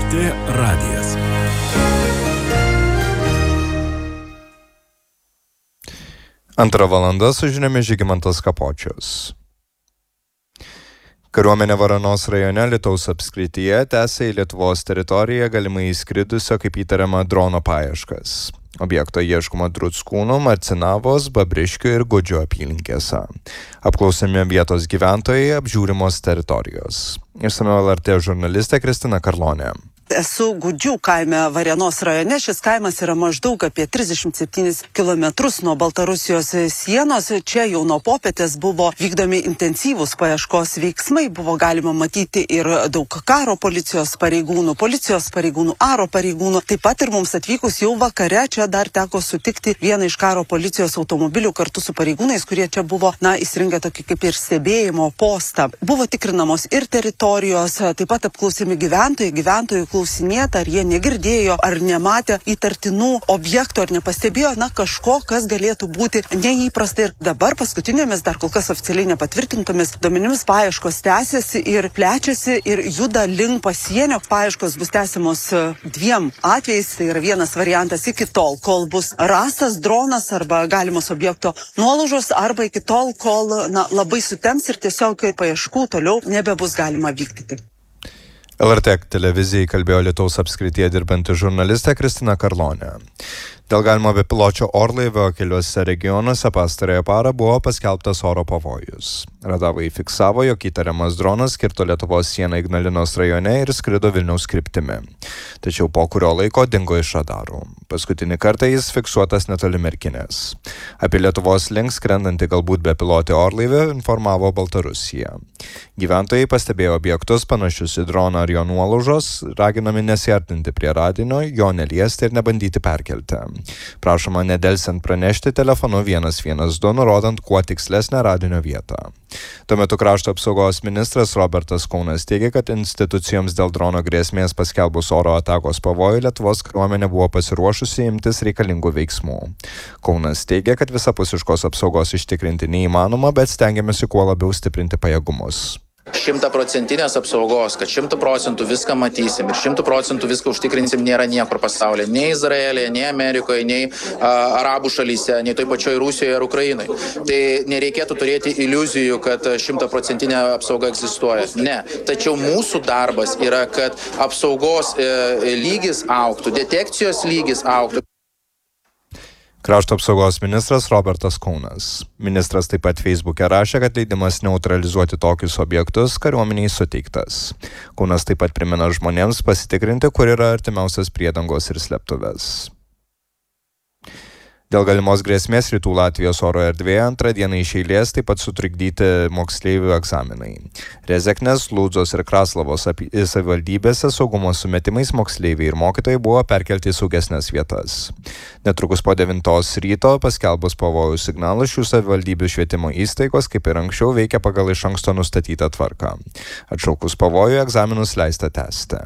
LRT radijas. Antra valanda su žiniomis Žygimantas Kapočius. Kariuomenė Varanos rajone Alytaus apskrityje tęsia į Lietuvos teritoriją galimai įskridusio kaip įtariama drono paieškas. Objekto ieškoma Druckūnų, Marcinavos, Babriškių ir Gudžių apylinkėse. Apklausiami vietos gyventojai, apžiūrimos teritorijos. Išsamiau LRT žurnalistė Kristina Karlonė. Esu Gudžių kaime Varėnos rajone. Šis kaimas yra maždaug apie 37 km nuo Baltarusijos sienos. Čia jau nuo popietės buvo vykdomi intensyvūs paieškos veiksmai. Buvo galima matyti ir daug karo policijos pareigūnų, aro pareigūnų. Taip pat ir mums atvykus jau vakare čia dar teko sutikti vieną iš karo policijos automobilių kartu su pareigūnais, kurie čia buvo, įsirengę tokį kaip ir stebėjimo postą. Buvo tikrinamos ir teritorijos, taip pat apklausiami gyventojų klausinėta, ar jie negirdėjo, ar nematė įtartinų objektų, ar nepastebėjo, kažko, kas galėtų būti neįprasta. Ir dabar paskutinėmis, dar kol kas oficialiai nepatvirtintomis duomenimis paieškos tęsiasi ir plečiasi ir juda link pasienio. Paieškos bus tęsiamos dviem atvejais. Tai yra vienas variantas iki tol, kol bus rastas dronas arba galimos objekto nuolaužos, arba iki tol, kol labai sutems ir tiesiog paieškų toliau nebebus galima vykdyti. LRT televizijai kalbėjo Alytaus apskrityje dirbanti žurnalistė Kristina Karlonė. Dėl galimo bepiločio orlaivio keliuose regionuose pastarąją parą buvo paskelbtas oro pavojus. Radavai fiksavo, jog įtariamas dronas kirto Lietuvos sieną Ignalinos rajone ir skrido Vilniaus kryptimi. Tačiau po kurio laiko dingo iš radarų. Paskutinį kartą jis fiksuotas netoli Merkinės. Apie Lietuvos link skrendantį galbūt bepilotį orlaivį informavo Baltarusija. Gyventojai pastebėjo objektus panašius į droną ar jo nuolaužos, raginami nesiartinti prie radinio, jo neliesti ir nebandyti perkelti. Prašoma nedelsiant pranešti telefonu 112, nurodant kuo tikslesnę radinio vietą. Tuo metu krašto apsaugos ministras Robertas Kaunas teigia, kad institucijoms dėl drono grėsmės paskelbus oro atakos pavojų Lietuvos kariuomenė buvo pasiruošusi imtis reikalingų veiksmų. Kaunas teigia, kad visapusiškos apsaugos ištikrinti neįmanoma, bet stengiamasi kuo labiau stiprinti pajėgumus. 100% apsaugos, kad 100% viską matysim ir 100% viską užtikrinsim nėra niekur pasaulyje. Nei Izraelyje, nei Amerikoje, nei Arabų šalyse, nei toj pačioj Rusijoje ar Ukrainai. Tai nereikėtų turėti iliuzijų, kad 100% apsauga egzistuoja. Ne. Tačiau mūsų darbas yra, kad apsaugos lygis augtų, detekcijos lygis augtų. Krašto apsaugos ministras Robertas Kaunas. Ministras taip pat Facebook'e rašė, kad leidimas neutralizuoti tokius objektus kariuomeniai suteiktas. Kaunas taip pat primena žmonėms pasitikrinti, kur yra artimiausias priedangos ir slėptuvės. Dėl galimos grėsmės rytų Latvijos oro erdvėje antrą dieną iš eilės taip pat sutrikdyti moksleivių egzaminai. Rezeknės, Lūdzos ir Kraslavos savivaldybėse saugumo sumetimais moksleiviai ir mokytojai buvo perkelti į saugesnės vietas. Netrukus po 9 ryto paskelbus pavojų signalą šių savivaldybių švietimo įstaigos, kaip ir anksčiau, veikia pagal iš anksto nustatytą tvarką. Atšaukus pavojų egzaminus leista tęsti.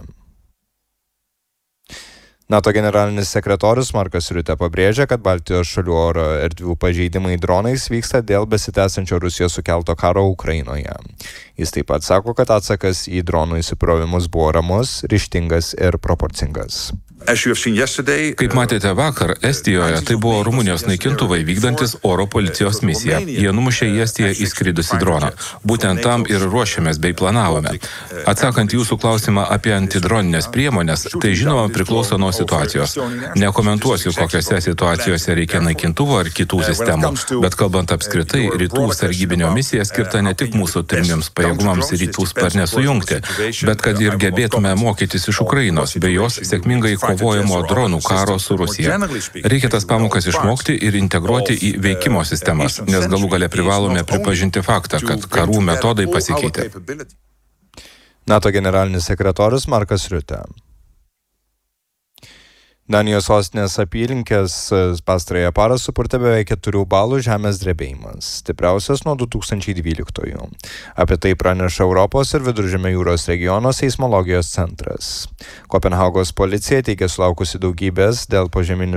NATO generalinis sekretorius Markas Riutė pabrėžia, kad Baltijos šalių oro erdvių pažeidimai dronais vyksta dėl besitęsiančio Rusijos sukelto karo Ukrainoje. Jis taip pat sako, kad atsakas į dronų įsibrovimus buvo ramus, ryžtingas ir proporcingas. Kaip matėte vakar, Estijoje tai buvo Rumunijos naikintuvai vykdantis oro policijos misiją. Jie numušė į Estiją įskridusį droną. Būtent tam ir ruošiamės bei planavome. Atsakant jūsų klausimą apie antidroninės priemonės, tai žinoma priklauso nuo situacijos. Nekomentuosiu, kokiose situacijose reikia naikintuvo ar kitų sistemų, bet kalbant apskritai, rytų sargybinio misija skirta ne tik mūsų turimiems pajėgumams rytų sparne sujungti, bet kad ir gebėtume mokytis iš Ukrainos, bei jos sėkmingai kovojamo dronų karo su Rusija. Reikia tas pamokas išmokti ir integruoti į veikimo sistemas, nes galų gale privalome pripažinti faktą, kad karų metodai pasikeitė. NATO generalinis sekretorius Markas Riutė. Danijos sostinės apylinkės pastarąją parą supurtė beveik 4 balų žemės drebėjimas, stipriausias nuo 2012. Apie tai praneša Europos ir Viduržemio jūros regiono seismologijos centras. Kopenhagos policija teigia sulaukusi daugybės dėl požeminių